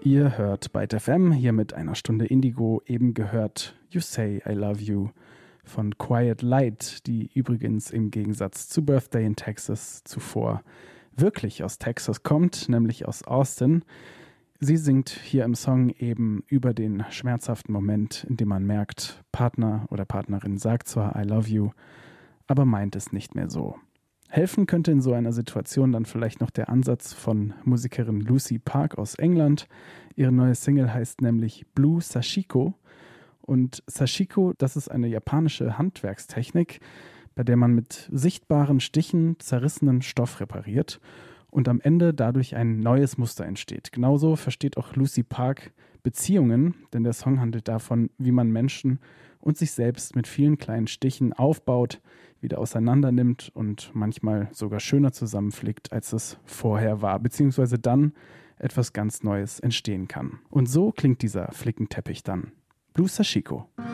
Ihr hört Byte FM, hier mit einer Stunde Indigo, eben gehört You Say I Love You von Quiet Light, die übrigens im Gegensatz zu Birthday in Texas zuvor wirklich aus Texas kommt, nämlich aus Austin. Sie singt hier im Song eben über den schmerzhaften Moment, in dem man merkt, Partner oder Partnerin sagt zwar I love you, aber meint es nicht mehr so. Helfen könnte in so einer Situation dann vielleicht noch der Ansatz von Musikerin Lucy Park aus England. Ihre neue Single heißt nämlich Blue Sashiko. Und Sashiko, das ist eine japanische Handwerkstechnik, bei der man mit sichtbaren Stichen zerrissenen Stoff repariert und am Ende dadurch ein neues Muster entsteht. Genauso versteht auch Lucy Park Beziehungen, denn der Song handelt davon, wie man Menschen und sich selbst mit vielen kleinen Stichen aufbaut, wieder auseinander nimmt und manchmal sogar schöner zusammenflickt, als es vorher war, beziehungsweise dann etwas ganz Neues entstehen kann. Und so klingt dieser Flickenteppich dann. Blue Sashiko.